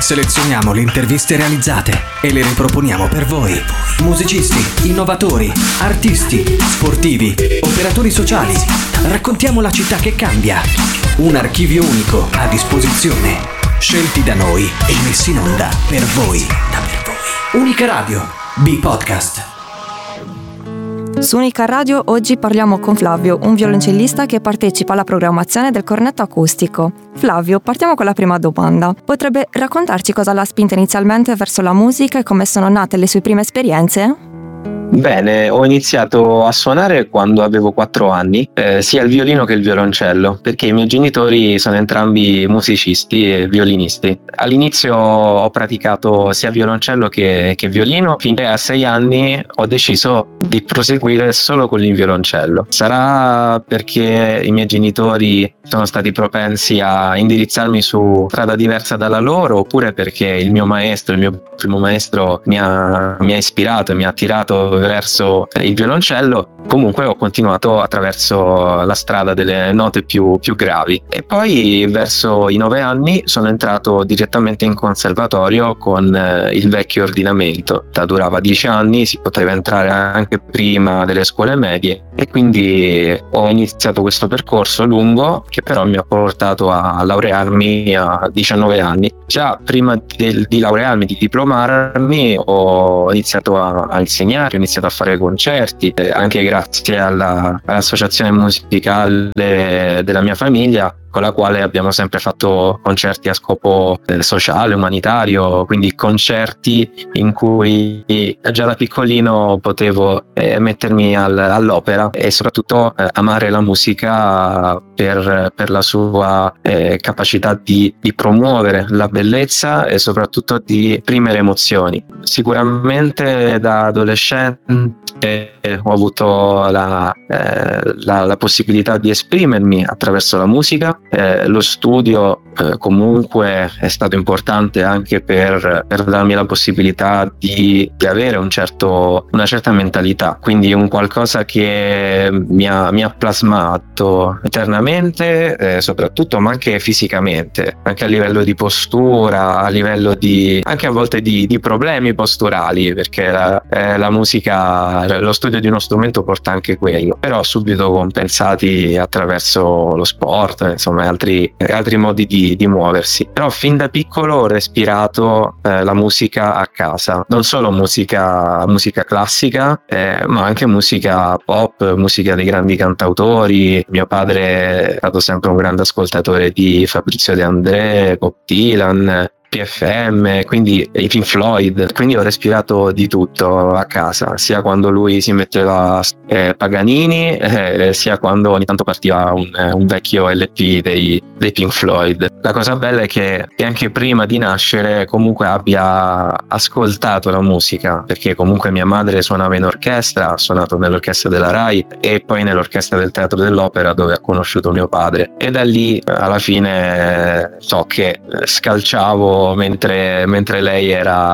Selezioniamo le interviste realizzate e le riproponiamo per voi. Musicisti, innovatori, artisti, sportivi, operatori sociali. Raccontiamo la città che cambia. Un archivio unico a disposizione. Scelti da noi e messi in onda per voi. Unica Radio, B-Podcast. Su Unica Radio oggi parliamo con Flavio, un violoncellista che partecipa alla programmazione del cornetto acustico. Flavio, partiamo con la prima domanda. Potrebbe raccontarci cosa l'ha spinta inizialmente verso la musica e come sono nate le sue prime esperienze? Bene, ho iniziato a suonare quando avevo 4 anni, sia il violino che il violoncello, perché i miei genitori sono entrambi musicisti e violinisti. All'inizio ho praticato sia violoncello che violino, finché a 6 anni ho deciso di proseguire solo con il violoncello. Sarà perché i miei genitori sono stati propensi a indirizzarmi su strada diversa dalla loro, oppure perché il mio primo maestro mi ha ispirato e mi ha attirato verso il violoncello. Comunque ho continuato attraverso la strada delle note più gravi, e poi verso i 9 anni sono entrato direttamente in conservatorio con il vecchio ordinamento. Durava 10 anni, si poteva entrare anche prima delle scuole medie, e quindi ho iniziato questo percorso lungo che però mi ha portato a laurearmi a 19 anni. Già prima di laurearmi, di diplomarmi, ho iniziato a insegnare, ho iniziato a fare concerti, anche grazie all'associazione musicale della mia famiglia, con la quale abbiamo sempre fatto concerti a scopo sociale, umanitario, quindi concerti in cui già da piccolino potevo mettermi all'opera e soprattutto amare la musica per la sua capacità di promuovere la bellezza e soprattutto di esprimere emozioni. Sicuramente da adolescente ho avuto la possibilità di esprimermi attraverso la musica. Lo studio comunque è stato importante anche per darmi la possibilità di avere una certa mentalità, quindi un qualcosa che mi ha plasmato internamente, soprattutto, ma anche fisicamente, anche a livello di postura, a livello anche a volte di problemi posturali, perché la musica, lo studio di uno strumento porta anche quello, però subito compensati attraverso lo sport, insomma altri modi di muoversi. Però fin da piccolo ho respirato la musica a casa, non solo musica classica, ma anche musica pop, musica dei grandi cantautori. Mio padre è stato sempre un grande ascoltatore di Fabrizio De André, Bob Dylan, PFM, quindi i Pink Floyd, quindi ho respirato di tutto a casa, sia quando lui si metteva Paganini, sia quando ogni tanto partiva un vecchio LP dei Pink Floyd. La cosa bella è che anche prima di nascere comunque abbia ascoltato la musica, perché comunque mia madre suonava in orchestra, ha suonato nell'orchestra della Rai e poi nell'orchestra del Teatro dell'Opera, dove ha conosciuto mio padre, e da lì alla fine so che scalciavo mentre lei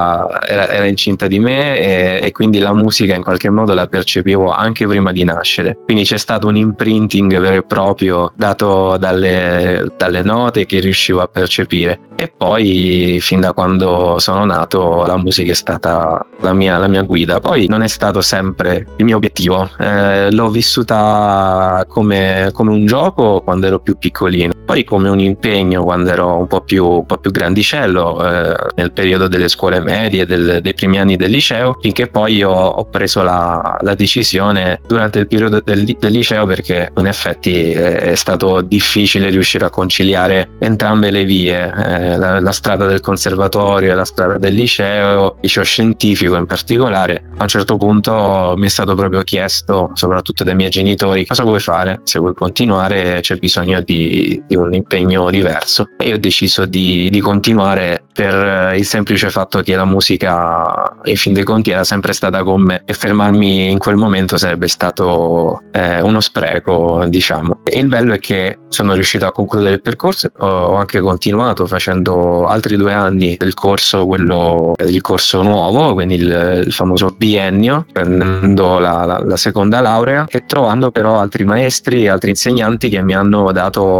era incinta di me, e quindi la musica in qualche modo la percepivo anche prima di nascere. Quindi c'è stato un imprinting vero e proprio dato dalle note che riuscivo a percepire, e poi fin da quando sono nato la musica è stata la mia guida. Poi non è stato sempre il mio obiettivo, l'ho vissuta come un gioco quando ero più piccolino, poi come un impegno quando ero un po' più grandicello, nel periodo delle scuole medie, dei primi anni del liceo, finché poi ho preso la decisione durante il periodo del liceo, perché in effetti è stato difficile riuscire a conciliare entrambe le vie, la strada del conservatorio e la strada del liceo scientifico in particolare. A un certo punto mi è stato proprio chiesto, soprattutto dai miei genitori: cosa vuoi fare? Se vuoi continuare c'è bisogno di un impegno diverso, e io ho deciso di continuare per il semplice fatto che la musica in fin dei conti era sempre stata con me, e fermarmi in quel momento sarebbe stato uno spreco, diciamo. E il bello è che sono riuscito a concludere il percorso, ho anche continuato facendo altri 2 anni del corso, il corso nuovo, quindi il famoso biennio, prendendo la seconda laurea, e trovando però altri maestri, altri insegnanti che mi hanno dato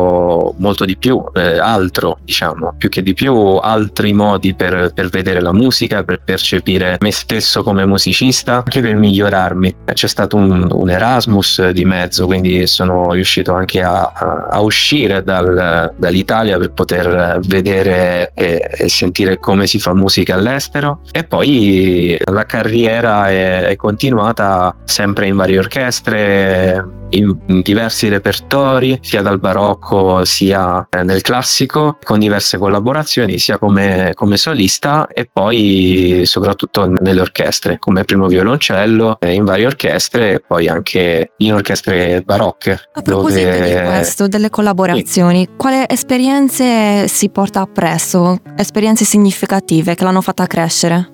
molto di più, altro, diciamo, più che di più, altri modi per vedere la musica, per percepire me stesso come musicista, anche per migliorarmi. C'è stato un Erasmus di mezzo, quindi sono riuscito anche a uscire dall'Italia per poter vedere e sentire come si fa musica all'estero, e poi la carriera è continuata sempre in varie orchestre, in diversi repertori, sia dal barocco sia nel classico, con diverse collaborazioni sia come solista, e poi soprattutto nelle orchestre come primo violoncello in varie orchestre, e poi anche in orchestre barocche. A proposito di questo, delle collaborazioni, sì, quali esperienze si porta appresso? Esperienze significative che l'hanno fatta crescere?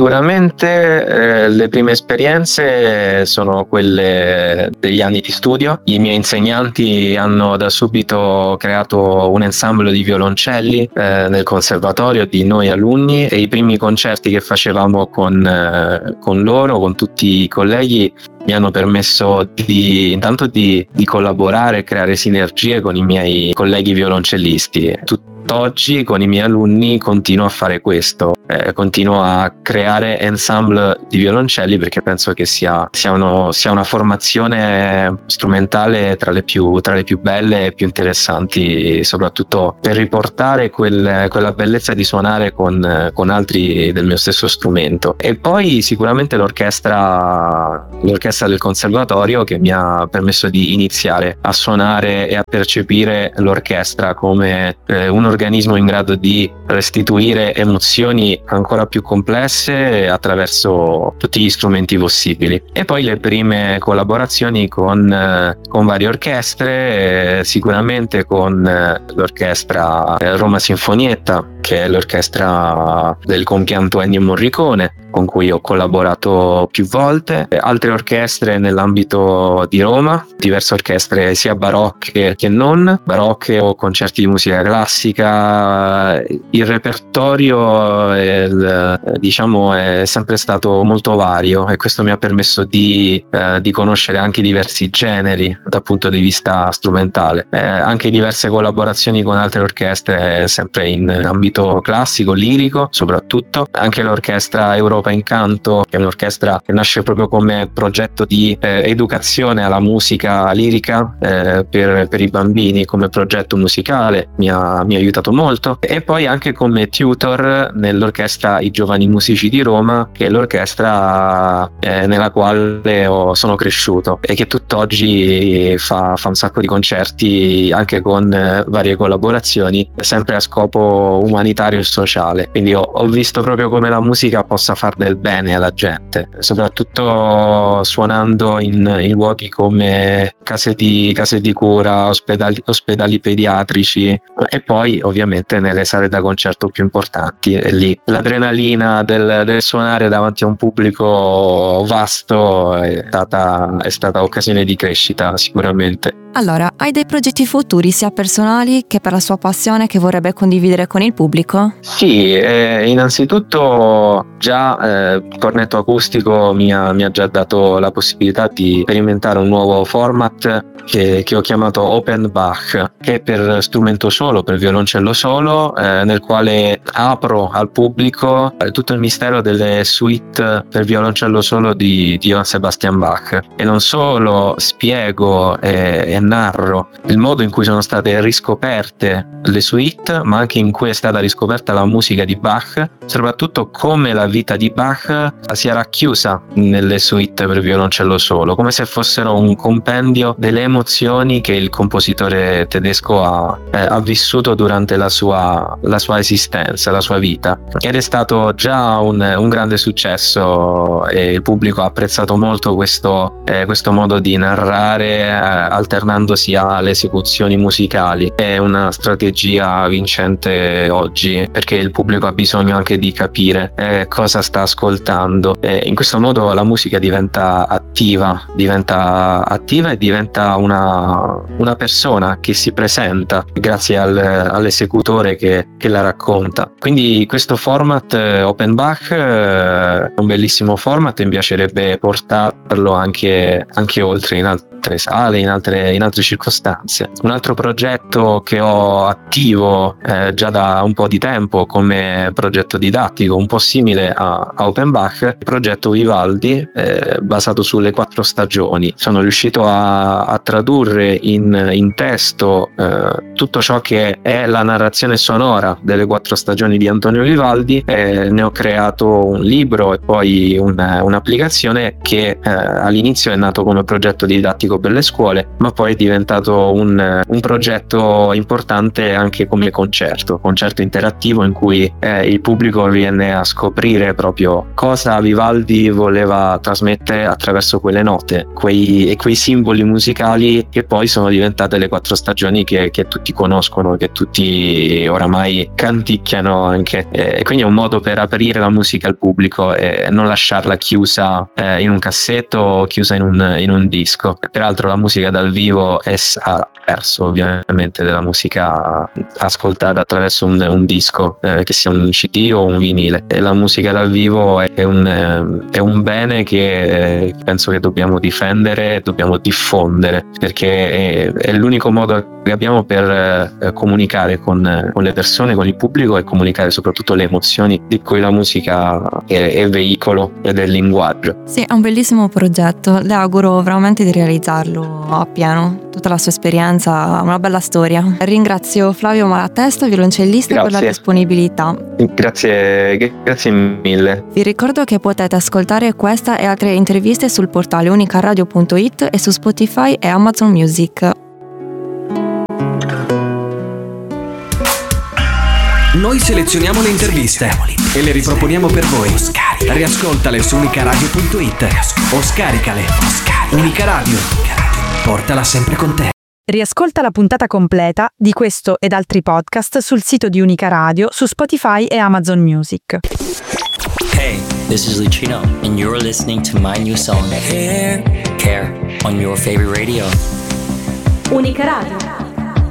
Sicuramente le prime esperienze sono quelle degli anni di studio. I miei insegnanti hanno da subito creato un ensemble di violoncelli nel conservatorio di noi alunni, e i primi concerti che facevamo con loro, con tutti i colleghi, mi hanno permesso intanto di collaborare e creare sinergie con i miei colleghi violoncellisti. Tutt'oggi con i miei alunni continuo a fare questo, continuo a creare ensemble di violoncelli, perché penso che sia una formazione strumentale tra le più belle e più interessanti, soprattutto per riportare quella bellezza di suonare con altri del mio stesso strumento. E poi sicuramente l'orchestra del conservatorio, che mi ha permesso di iniziare a suonare e a percepire l'orchestra come un organismo in grado di restituire emozioni ancora più complesse attraverso tutti gli strumenti possibili. E poi le prime collaborazioni con varie orchestre, sicuramente con l'orchestra Roma Sinfonietta, che è l'orchestra del compianto Ennio Morricone, con cui ho collaborato più volte, altre orchestre nell'ambito di Roma, diverse orchestre sia barocche che non barocche, o concerti di musica classica. Il repertorio diciamo è sempre stato molto vario, e questo mi ha permesso di conoscere anche diversi generi dal punto di vista strumentale, anche diverse collaborazioni con altre orchestre sempre in ambito classico, lirico soprattutto, anche l'orchestra Europa Incanto, che è un'orchestra che nasce proprio come progetto di educazione alla musica lirica per i bambini, come progetto musicale, mi ha aiutato molto. E poi anche come tutor nell'orchestra I Giovani Musici di Roma, che è l'orchestra nella quale sono cresciuto e che tutt'oggi fa un sacco di concerti anche con varie collaborazioni, sempre a scopo umanitario e sociale. Quindi ho visto proprio come la musica possa far del bene alla gente, soprattutto suonando in luoghi come case di cura, ospedali pediatrici, e poi ovviamente nelle sale da concerto più importanti. E lì l'adrenalina del suonare davanti a un pubblico vasto è stata occasione di crescita sicuramente. Allora, hai dei progetti futuri sia personali che per la sua passione che vorrebbe condividere con il pubblico? Sì, innanzitutto già il cornetto acustico mi ha già dato la possibilità di sperimentare un nuovo format che ho chiamato Open Bach, che è per strumento solo, per violoncello solo, nel quale apro al pubblico tutto il mistero delle suite per violoncello solo di Johann Sebastian Bach, e non solo spiego e narro il modo in cui sono state riscoperte le suite, ma anche in cui è stata riscoperta la musica di Bach, soprattutto come la vita di Bach si è racchiusa nelle suite per violoncello solo, come se fossero un compendio delle emozioni che il compositore tedesco ha vissuto durante la sua esistenza, la sua vita. Ed è stato già un grande successo, e il pubblico ha apprezzato molto questo modo di narrare, alternandosi alle esecuzioni musicali. È una strategia vincente oggi, perché il pubblico ha bisogno anche di capire cosa sta ascoltando, e in questo modo la musica diventa attiva e diventa una persona che si presenta grazie all'esecutore che la racconta. Quindi questo format Open Bach è un bellissimo format, e mi piacerebbe portarlo anche oltre altre sale, in altre circostanze. Un altro progetto che ho attivo già da un po' di tempo come progetto didattico, un po' simile a Offenbach, il progetto Vivaldi, basato sulle 4 stagioni. Sono riuscito a tradurre in testo tutto ciò che è la narrazione sonora delle 4 stagioni di Antonio Vivaldi. Ne ho creato un libro e poi un'applicazione che all'inizio è nato come progetto didattico per le scuole, ma poi è diventato un progetto importante anche come concerto interattivo, in cui il pubblico viene a scoprire proprio cosa Vivaldi voleva trasmettere attraverso quelle note, quei simboli musicali che poi sono diventate le 4 stagioni che tutti conoscono, che tutti oramai canticchiano anche, e quindi è un modo per aprire la musica al pubblico e non lasciarla chiusa in un cassetto o chiusa in un disco. Peraltro la musica dal vivo ha perso ovviamente della musica ascoltata attraverso un disco, che sia un CD o un vinile, e la musica dal vivo è un bene che penso che dobbiamo difendere, dobbiamo diffondere, perché è l'unico modo che abbiamo per comunicare con le persone, con il pubblico, e comunicare soprattutto le emozioni di cui la musica è veicolo ed è il linguaggio. Sì, è un bellissimo progetto, le auguro veramente di realizzarlo appieno, tutta la sua esperienza, una bella storia. Ringrazio Flavio Malatesta, violoncellista, per la disponibilità. Grazie mille. Vi ricordo che potete ascoltare questa e altre interviste sul portale unicaradio.it e su Spotify e Amazon Music. Noi selezioniamo le interviste e le riproponiamo per voi. Riascoltale su unicaradio.it o scaricale. Unica Radio, portala sempre con te. Riascolta la puntata completa di questo ed altri podcast sul sito di Unica Radio, su Spotify e Amazon Music. Hey, this is Lucino and you're listening to my new song, Care, on your favorite radio. Unica Radio.